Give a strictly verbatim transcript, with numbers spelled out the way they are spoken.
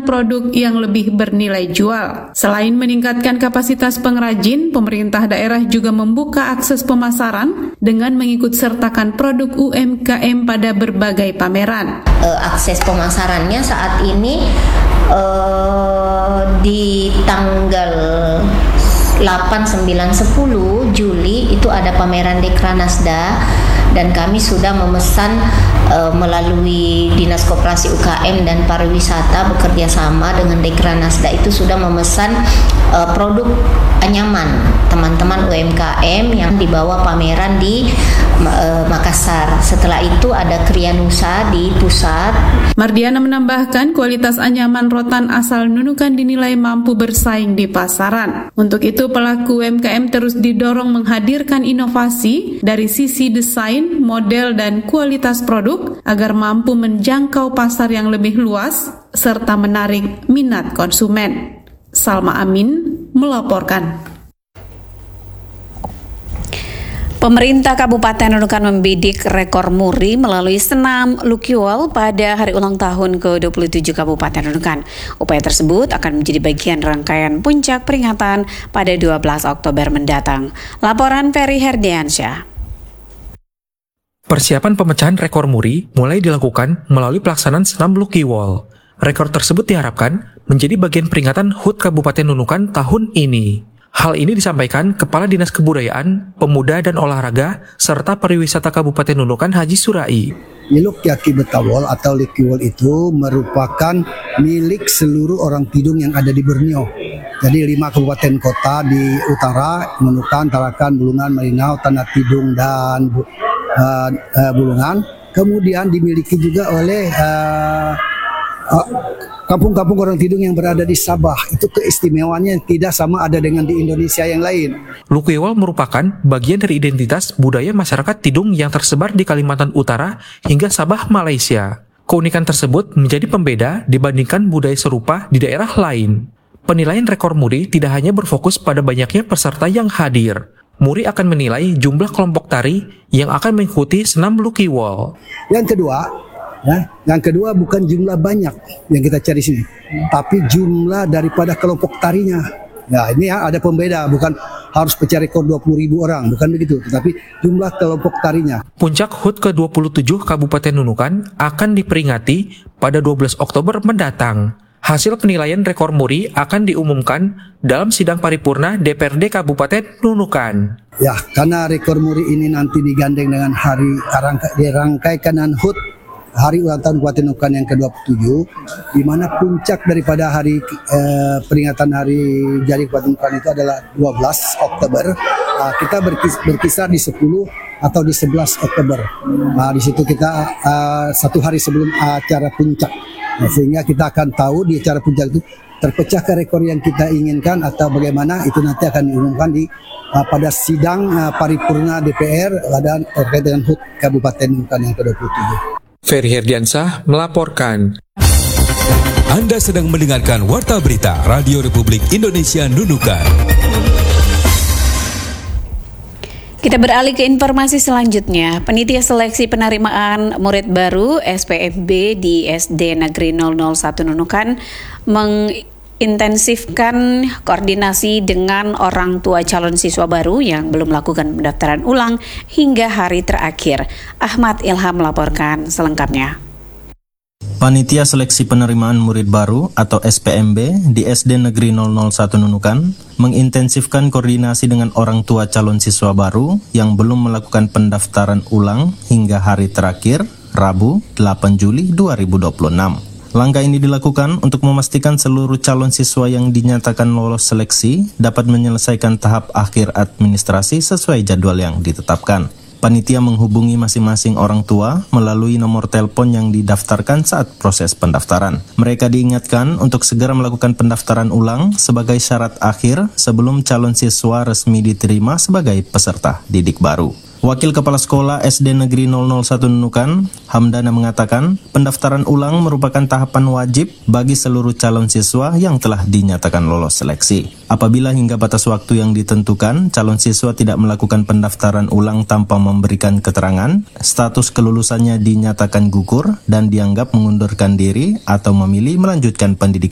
menciptakan produk yang lebih bernilai jual. Selain meningkatkan kapasitas pengrajin, pemerintah daerah juga membuka akses pemasaran dengan mengikut sertakan produk U M K M pada berbagai pameran. Uh, akses pemasarannya saat ini uh, di tanggal delapan, sembilan, sepuluh Juli itu ada pameran Dekranasda dan kami sudah memesan uh, melalui Dinas Koperasi U K M dan Pariwisata bekerja sama dengan Dekranasda itu sudah memesan uh, produk anyaman teman-teman U M K M yang dibawa pameran di uh, Makassar. Setelah itu ada Krianusa di pusat. Mardiana menambahkan kualitas anyaman rotan asal Nunukan dinilai mampu bersaing di pasaran. Untuk itu pelaku U M K M terus didorong menghadirkan inovasi dari sisi desain, model, dan kualitas produk agar mampu menjangkau pasar yang lebih luas serta menarik minat konsumen. Salma Amin melaporkan. Pemerintah Kabupaten Nunukan membidik rekor muri melalui senam Lukiwal pada hari ulang tahun ke dua puluh tujuh Kabupaten Nunukan. Upaya tersebut akan menjadi bagian rangkaian puncak peringatan pada dua belas Oktober mendatang. Laporan Ferry Herdiansyah. Persiapan pemecahan rekor muri mulai dilakukan melalui pelaksanaan senam Lukiwal. Rekor tersebut diharapkan menjadi bagian peringatan H U T Kabupaten Nunukan tahun ini. Hal ini disampaikan Kepala Dinas Kebudayaan, Pemuda dan Olahraga, serta Pariwisata Kabupaten Nunukan Haji Surai. Iluk Yaki Betawol atau Lukiwal itu merupakan milik seluruh orang Tidung yang ada di Borneo. Jadi lima kabupaten kota di utara, Nunukan, Tarakan, Bulungan, Malinau, Tanah Tidung, dan uh, uh, Bulungan. Kemudian dimiliki juga oleh uh, uh, kampung-kampung orang Tidung yang berada di Sabah. Itu keistimewaannya yang tidak sama ada dengan di Indonesia yang lain. Lukiwal merupakan bagian dari identitas budaya masyarakat Tidung yang tersebar di Kalimantan Utara hingga Sabah, Malaysia. Keunikan tersebut menjadi pembeda dibandingkan budaya serupa di daerah lain. Penilaian rekor muri tidak hanya berfokus pada banyaknya peserta yang hadir. Muri akan menilai jumlah kelompok tari yang akan mengikuti senam Lukiwal. Yang kedua, Ya, yang kedua bukan jumlah banyak yang kita cari sini, tapi jumlah daripada kelompok tarinya. Ya, ini ya, ada pembeda, bukan harus pecah rekor dua puluh ribu orang, bukan begitu, tetapi jumlah kelompok tarinya. Puncak H U T ke dua puluh tujuh Kabupaten Nunukan akan diperingati pada dua belas Oktober mendatang. Hasil penilaian rekor muri akan diumumkan dalam sidang paripurna D P R D Kabupaten Nunukan. Ya, karena rekor muri ini nanti digandeng dengan hari dirangkaikan dengan H U T Hari ulang tahun Kabupaten Nunukan yang ke dua puluh tujuh, di mana puncak daripada hari eh, peringatan hari jadi Kabupaten Nunukan itu adalah dua belas Oktober. Nah, kita berkis, berkisar di sepuluh atau di sebelas Oktober. Nah, di situ kita uh, satu hari sebelum acara puncak. Nah, sehingga kita akan tahu di acara puncak itu terpecahkah rekor yang kita inginkan atau bagaimana, itu nanti akan diumumkan di uh, pada sidang uh, paripurna D P R dan terkait dengan H U T Kabupaten Nunukan yang ke dua puluh tujuh. Ferry Herdiansyah melaporkan. Anda sedang mendengarkan Warta Berita Radio Republik Indonesia Nunukan. Kita beralih ke informasi selanjutnya. Panitia Seleksi Penerimaan Murid Baru S P M B di S D Negeri nol nol satu Nunukan mengintensifkan koordinasi dengan orang tua calon siswa baru yang belum melakukan pendaftaran ulang hingga hari terakhir. Ahmad Ilham melaporkan selengkapnya. Panitia Seleksi Penerimaan Murid Baru atau S P M B di S D Negeri nol nol satu Nunukan mengintensifkan koordinasi dengan orang tua calon siswa baru yang belum melakukan pendaftaran ulang hingga hari terakhir, Rabu delapan Juli dua ribu dua puluh enam. Langkah ini dilakukan untuk memastikan seluruh calon siswa yang dinyatakan lolos seleksi dapat menyelesaikan tahap akhir administrasi sesuai jadwal yang ditetapkan. Panitia menghubungi masing-masing orang tua melalui nomor telepon yang didaftarkan saat proses pendaftaran. Mereka diingatkan untuk segera melakukan pendaftaran ulang sebagai syarat akhir sebelum calon siswa resmi diterima sebagai peserta didik baru. Wakil Kepala Sekolah S D Negeri nol nol satu Nunukan, Hamdana mengatakan, pendaftaran ulang merupakan tahapan wajib bagi seluruh calon siswa yang telah dinyatakan lolos seleksi. Apabila hingga batas waktu yang ditentukan, calon siswa tidak melakukan pendaftaran ulang tanpa memberikan keterangan, status kelulusannya dinyatakan gugur dan dianggap mengundurkan diri atau memilih melanjutkan pendidikan